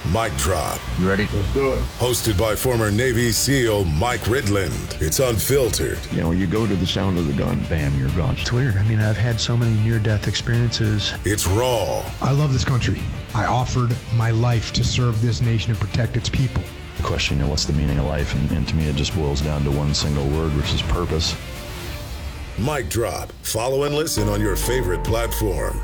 Mic Drop. You ready? Let's do it. Hosted by former Navy SEAL Mike Ridland. It's unfiltered. You know, you go to the sound of the gun, bam, you're gone. It's weird. I mean, I've had so many near-death experiences. It's raw. I love this country. I offered my life to serve this nation and protect its people. The question, what's the meaning of life? And to me, it just boils down to one single word, which is purpose. Mic Drop. Follow and listen on your favorite platform.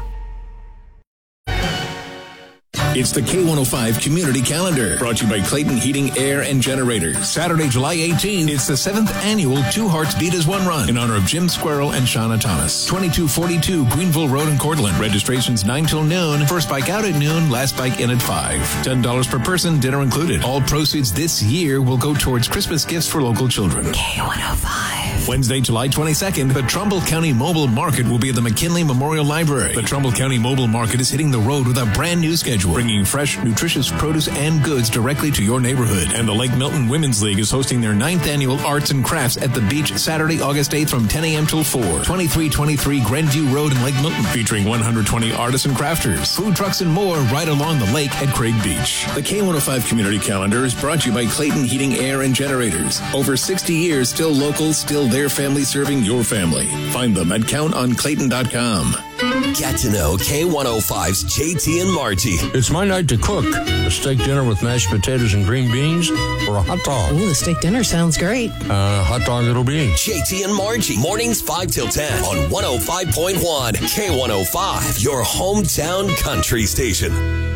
It's the K105 Community Calendar, brought to you by Clayton Heating, Air, and Generators. Saturday, July 18th, it's the 7th annual Two Hearts Beat as One Run in honor of Jim Squirrel and Shauna Thomas. 2242 Greenville Road in Cortland. Registration's 9 till noon. First bike out at noon, last bike in at 5. $10 per person, dinner included. All proceeds this year will go towards Christmas gifts for local children. K105. Wednesday, July 22nd, the Trumbull County Mobile Market will be at the McKinley Memorial Library. The Trumbull County Mobile Market is hitting the road with a brand new schedule, bringing fresh, nutritious produce and goods directly to your neighborhood. And the Lake Milton Women's League is hosting their 9th annual Arts and Crafts at the beach Saturday, August 8th from 10 a.m. till 4. 2323 Grandview Road in Lake Milton, featuring 120 artists and crafters, food trucks, and more right along the lake at Craig Beach. The K105 Community Calendar is brought to you by Clayton Heating, Air, and Generators. Over 60 years, still local, still their family serving your family. Find them at countonclayton.com. Get to know K105's JT and Margie. It's my night to cook. A steak dinner with mashed potatoes and green beans, or a hot dog. Ooh, the steak dinner sounds great. Hot dog it'll be. JT and Margie. Mornings 5 till 10 on 105.1 K105, your hometown country station.